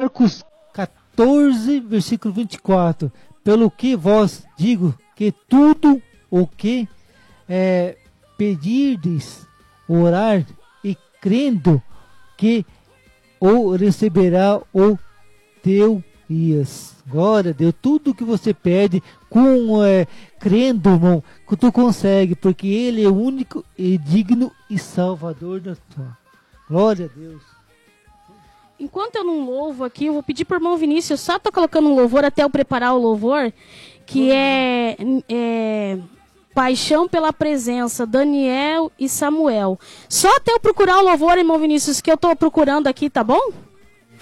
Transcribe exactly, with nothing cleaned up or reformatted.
Marcos quatorze, versículo vinte e quatro. Pelo que vos digo que tudo o que é, pedirdes, orar e crendo que o receberá o teu ias. Glória a Deus. Tudo que você pede com é, crendo, irmão, que tu consegue, porque Ele é o único e digno e salvador da tua. Glória a Deus. Enquanto eu não louvo aqui, eu vou pedir para o irmão Vinícius, só tô colocando um louvor até eu preparar o louvor, que é, é Paixão pela Presença, Daniel e Samuel. Só até eu procurar o louvor, irmão Vinícius, que eu tô procurando aqui, tá bom?